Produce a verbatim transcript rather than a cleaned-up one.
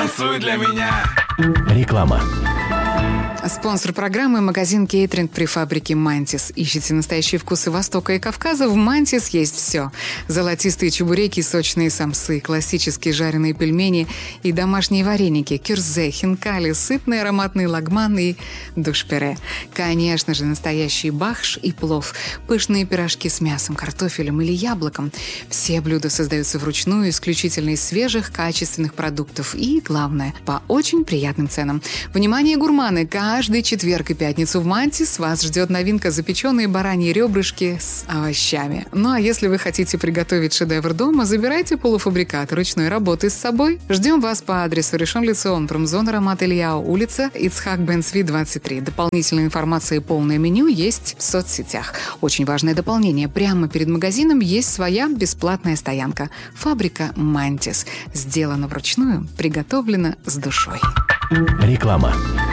Танцуй для меня. Реклама. Спонсор программы – магазин «Кейтеринг» при фабрике «Мантис». Ищите настоящие вкусы Востока и Кавказа? В «Мантис» есть все. Золотистые чебуреки, сочные самсы, классические жареные пельмени и домашние вареники, кюрзе, хинкали, сытный ароматный лагман и душпире. Конечно же, настоящий бахш и плов, пышные пирожки с мясом, картофелем или яблоком. Все блюда создаются вручную, исключительно из свежих, качественных продуктов и, главное, по очень приятным ценам. Внимание, гурманы! Каждый четверг и пятницу в «Мантис» вас ждет новинка запеченные бараньи ребрышки с овощами. Ну а если вы хотите приготовить шедевр дома, забирайте полуфабрикаты ручной работы с собой. Ждем вас по адресу Ришон Лецион, промзона Рамат Ильяу, улица Ицхак Бен Цви, двадцать три. Дополнительная информация и полное меню есть в соцсетях. Очень важное дополнение. Прямо перед магазином есть своя бесплатная стоянка. Фабрика «Мантис». Сделана вручную, приготовлена с душой. Реклама.